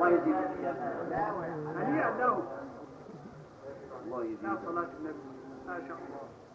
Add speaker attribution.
Speaker 1: الله يزيدك.
Speaker 2: هنيئا لهم.
Speaker 1: الله يزيدك.
Speaker 2: يا صلاة النبي ما شاء الله.